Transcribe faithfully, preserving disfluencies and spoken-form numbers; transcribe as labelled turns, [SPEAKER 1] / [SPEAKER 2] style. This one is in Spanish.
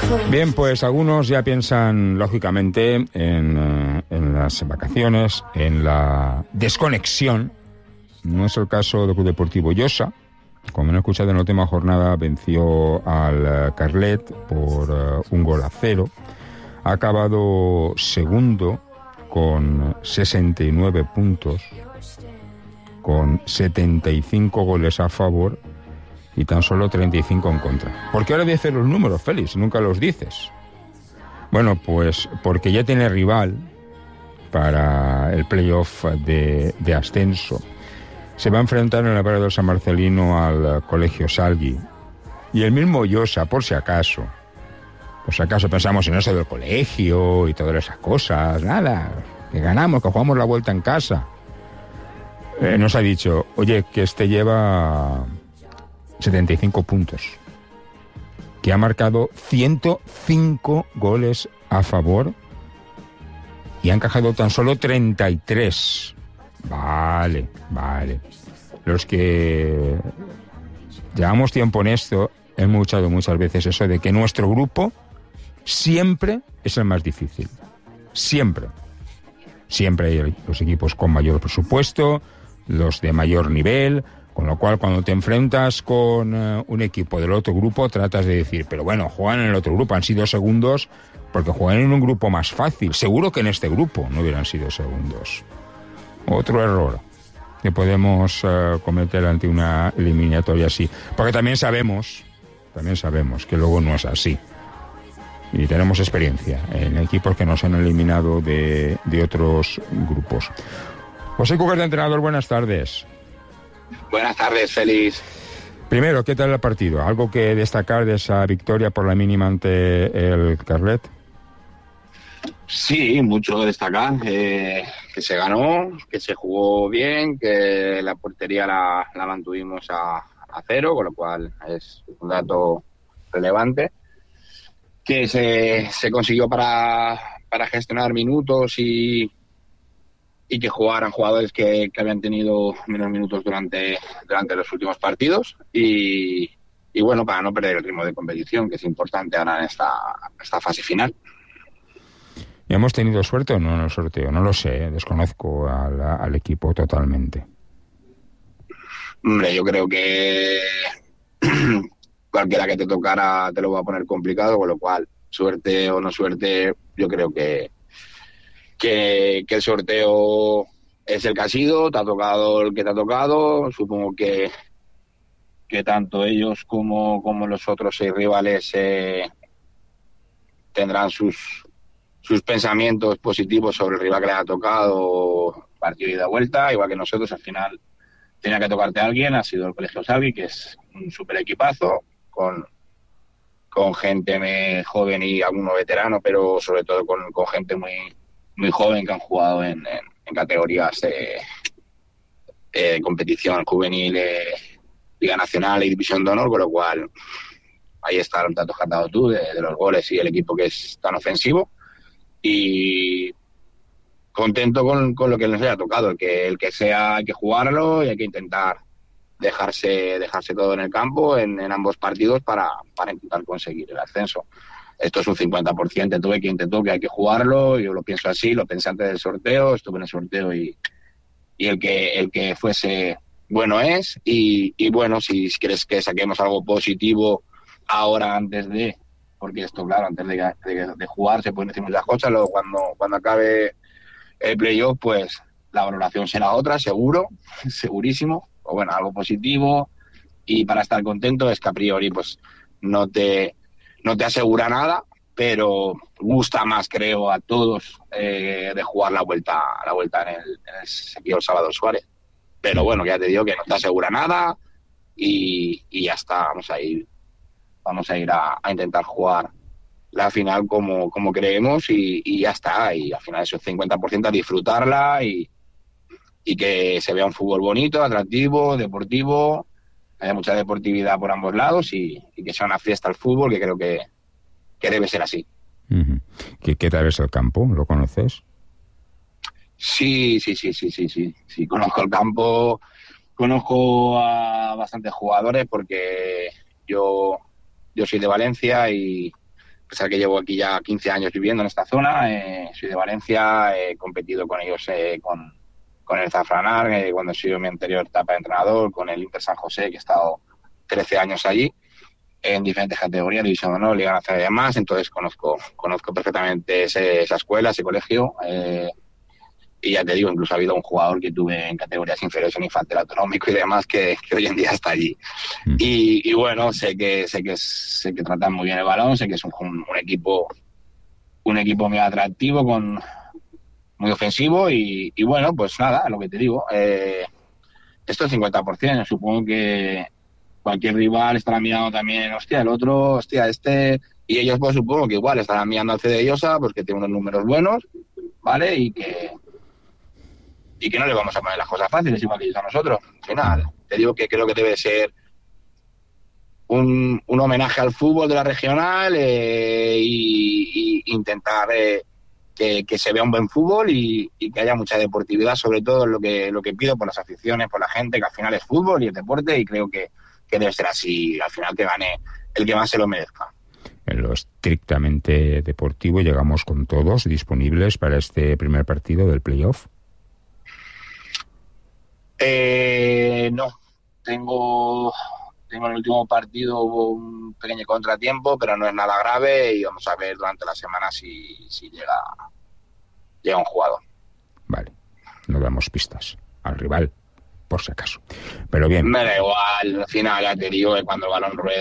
[SPEAKER 1] Bien, pues algunos ya piensan, lógicamente, en, en las vacaciones, en la desconexión. No es el caso del Club Deportivo Llosa. Como no he escuchado en la última jornada, venció al Carlet por uh, un gol a cero. Ha acabado segundo con sesenta y nueve puntos, con setenta y cinco goles a favor y tan solo treinta y cinco en contra. ¿Por qué ahora dices los números, Félix? Nunca los dices. Bueno, pues porque ya tiene rival para el playoff de, de ascenso. Se va a enfrentar en el barrio del San Marcelino al Colegio Salgui. Y el mismo Llosa, por si acaso, por si acaso pensamos en eso del colegio y todas esas cosas, nada, que ganamos, que jugamos la vuelta en casa. Eh, nos ha dicho, oye, que este lleva setenta y cinco puntos, que ha marcado ciento cinco goles a favor y ha encajado tan solo treinta y tres. Vale, vale. Los que llevamos tiempo en esto hemos escuchado muchas veces eso de que nuestro grupo siempre es el más difícil. Siempre. Siempre hay los equipos con mayor presupuesto, los de mayor nivel, con lo cual cuando te enfrentas con uh, un equipo del otro grupo tratas de decir, pero bueno, juegan en el otro grupo, han sido segundos porque juegan en un grupo más fácil. Seguro que en este grupo no hubieran sido segundos. Otro error que podemos uh, cometer ante una eliminatoria así. Porque también sabemos, también sabemos que luego no es así. Y tenemos experiencia en equipos que nos han eliminado de, de otros grupos. José Cugat, entrenador, buenas tardes.
[SPEAKER 2] Buenas tardes, Félix.
[SPEAKER 1] Primero, ¿qué tal el partido? ¿Algo que destacar de esa victoria por la mínima ante el Carlet?
[SPEAKER 2] Sí, mucho destacar. Eh, que se ganó, que se jugó bien, que la portería la, la mantuvimos a, a cero, con lo cual es un dato relevante. Que se, se consiguió para, para gestionar minutos y, y que jugaran jugadores que, que habían tenido menos minutos durante, durante los últimos partidos. Y, y bueno, para no perder el ritmo de competición, que es importante ahora en esta, esta fase final.
[SPEAKER 1] ¿Y hemos tenido suerte o no en el sorteo? No lo sé, desconozco al, al equipo totalmente.
[SPEAKER 2] Hombre, yo creo que cualquiera que te tocara te lo va a poner complicado, con lo cual, suerte o no suerte, yo creo que, que, que el sorteo es el que ha sido, te ha tocado el que te ha tocado, supongo que, que tanto ellos como, como los otros seis rivales eh, tendrán sus... sus pensamientos positivos sobre el rival que le ha tocado, partido y de vuelta, igual que nosotros. Al final tenía que tocarte a alguien, ha sido el Colegio Salgui, que es un súper equipazo, con, con gente muy joven y alguno veterano, pero sobre todo con, con gente muy muy joven que han jugado en, en, en categorías de eh, competición juvenil, eh, Liga Nacional y División de Honor, con lo cual ahí está el dato que has dado tú de, de los goles y el equipo que es tan ofensivo. Y contento con, con lo que nos haya tocado, el que el que sea hay que jugarlo y hay que intentar dejarse dejarse todo en el campo en, en ambos partidos para, para intentar conseguir el ascenso. Esto es un cincuenta por ciento, tuve quien te toque, hay que jugarlo, yo lo pienso así, lo pensé antes del sorteo, estuve en el sorteo y, y el que el que fuese bueno es, y, y bueno, si quieres que saquemos algo positivo ahora antes de... porque esto, claro, antes de, de, de jugar se pueden decir muchas cosas, luego cuando, cuando acabe el playoff, pues la valoración será otra, seguro, segurísimo, o bueno, algo positivo, y para estar contento es que a priori pues no te, no te asegura nada, pero gusta más, creo, a todos eh, de jugar la vuelta la vuelta en el, en el Ezequiel Salvador Suárez. Pero bueno, ya te digo que no te asegura nada y, y ya está, vamos a ir vamos a ir a, a intentar jugar la final como, como creemos y, y ya está. Y al final eso cincuenta por ciento a disfrutarla y, y que se vea un fútbol bonito, atractivo, deportivo, haya mucha deportividad por ambos lados y, y que sea una fiesta el fútbol, que creo que, que debe ser así.
[SPEAKER 1] Uh-huh. ¿Qué, qué tal es el campo? ¿Lo conoces?
[SPEAKER 2] Sí, sí, sí, sí, sí, sí, sí. Conozco el campo, conozco a bastantes jugadores porque yo... Yo soy de Valencia y, pesar que llevo aquí ya quince años viviendo en esta zona, eh, soy de Valencia, he competido con ellos eh, con, con el Zafranar, eh, cuando he sido mi anterior etapa de entrenador, con el Inter San José, que he estado trece años allí, en diferentes categorías, división de honor, Liga Nacional y demás, entonces conozco conozco perfectamente ese, esa escuela, ese colegio, eh, y ya te digo, incluso ha habido un jugador que tuve en categorías inferiores en infantil autonómico y demás que, que hoy en día está allí. Mm. Y, y bueno, sé que sé que sé que tratan muy bien el balón, sé que es un, un, un equipo un equipo muy atractivo, con muy ofensivo y, y bueno, pues nada, lo que te digo, eh, esto es cincuenta por ciento, supongo que cualquier rival estará mirando también, hostia, el otro, hostia, este, y ellos pues supongo que igual estarán mirando al C D Llosa, pues que tiene unos números buenos, ¿vale? Y que y que no le vamos a poner las cosas fáciles igual que ellos a nosotros. Al final, te digo que creo que debe ser un, un homenaje al fútbol de la regional eh, y, y intentar eh, que, que se vea un buen fútbol y, y que haya mucha deportividad, sobre todo lo que lo que pido por las aficiones, por la gente, que al final es fútbol y es deporte, y creo que, que debe ser así, al final que gane el que más se lo merezca.
[SPEAKER 1] En lo estrictamente deportivo, llegamos con todos disponibles para este primer partido del playoff.
[SPEAKER 2] Eh, no, tengo tengo en el último partido hubo un pequeño contratiempo, pero no es nada grave y vamos a ver durante la semana si, si llega llega un jugador.
[SPEAKER 1] Vale, no damos pistas al rival, por si acaso. Pero bien.
[SPEAKER 2] Me da igual, al final ya te digo que cuando el balón rueda